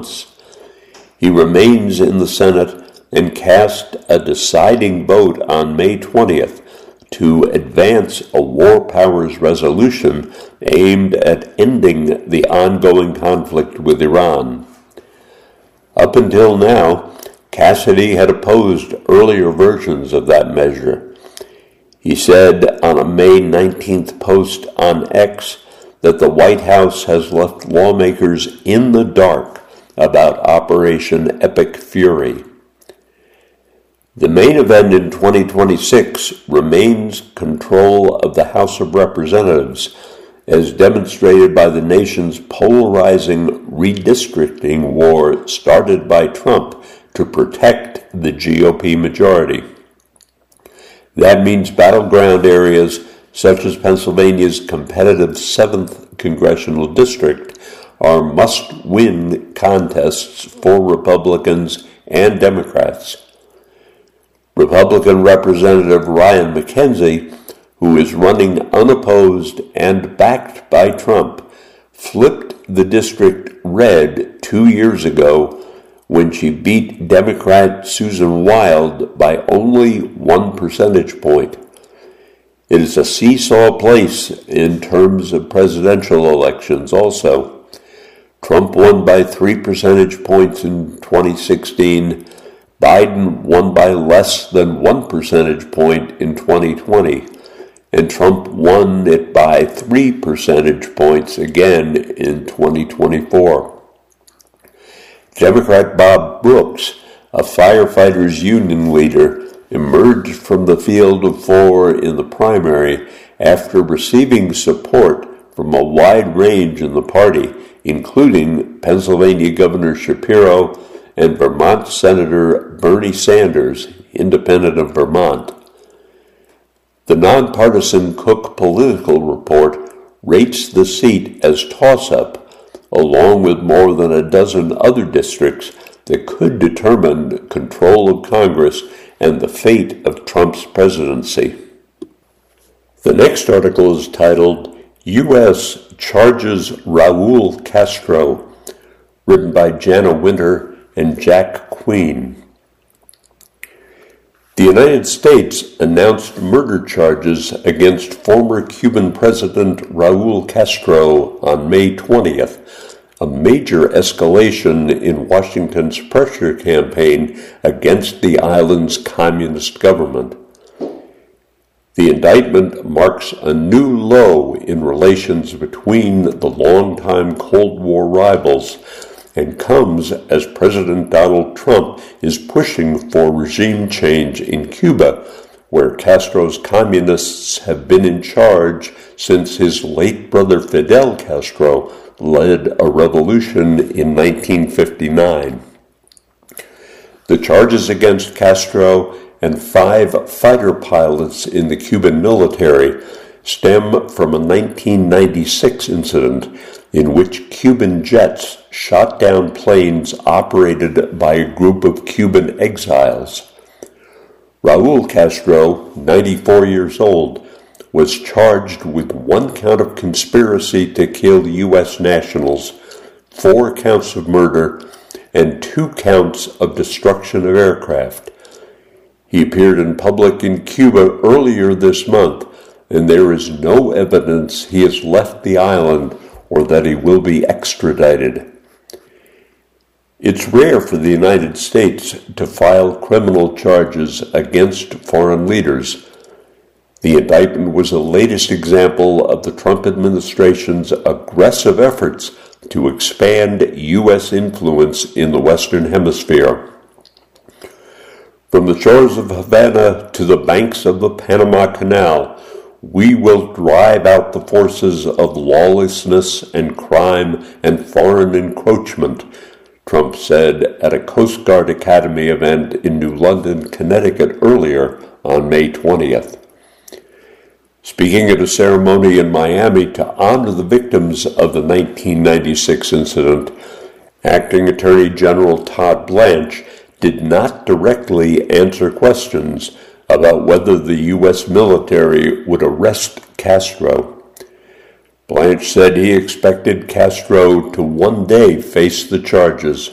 months. He remains in the Senate and cast a deciding vote on May 20th to advance a war powers resolution aimed at ending the ongoing conflict with Iran. Up until now, Cassidy had opposed earlier versions of that measure. He said on a May 19th post on X that the White House has left lawmakers in the dark about Operation Epic Fury. The main event in 2026 remains control of the House of Representatives, as demonstrated by the nation's polarizing redistricting war started by Trump to protect the GOP majority. That means battleground areas such as Pennsylvania's competitive 7th congressional district are must-win contests for Republicans and Democrats. Republican Representative Ryan McKenzie, who is running unopposed and backed by Trump, flipped the district red 2 years ago when she beat Democrat Susan Wild by only 1 percentage point. It is a seesaw place in terms of presidential elections also. Trump won by 3 percentage points in 2016. Biden won by less than 1 percentage point in 2020, and Trump won it by 3 percentage points again in 2024. Democrat Bob Brooks, a firefighters union leader, emerged from the field of 4 in the primary after receiving support from a wide range in the party, including Pennsylvania Governor Shapiro and Vermont Senator Bernie Sanders, independent of Vermont. The nonpartisan Cook Political Report rates the seat as toss-up, along with more than a dozen other districts that could determine control of Congress and the fate of Trump's presidency. The next article is titled, U.S. Charges Raul Castro, written by Jana Winter and Jack Queen. The United States announced murder charges against former Cuban President Raul Castro on May 20th, a major escalation in Washington's pressure campaign against the island's communist government. The indictment marks a new low in relations between the longtime Cold War rivals and comes as President Donald Trump is pushing for regime change in Cuba, where Castro's communists have been in charge since his late brother Fidel Castro led a revolution in 1959. The charges against Castro and 5 fighter pilots in the Cuban military stem from a 1996 incident in which Cuban jets shot down planes operated by a group of Cuban exiles. Raul Castro, 94 years old, was charged with 1 count of conspiracy to kill U.S. nationals, 4 counts of murder, and 2 counts of destruction of aircraft. He appeared in public in Cuba earlier this month, and there is no evidence he has left the island or that he will be extradited. It's rare for the United States to file criminal charges against foreign leaders. The indictment was the latest example of the Trump administration's aggressive efforts to expand U.S. influence in the Western Hemisphere. From the shores of Havana to the banks of the Panama Canal, we will drive out the forces of lawlessness and crime and foreign encroachment, Trump said at a Coast Guard Academy event in New London, Connecticut earlier on May 20th. Speaking at a ceremony in Miami to honor the victims of the 1996 incident, Acting Attorney General Todd Blanche did not directly answer questions about whether the U.S. military would arrest Castro. Blanche said he expected Castro to one day face the charges.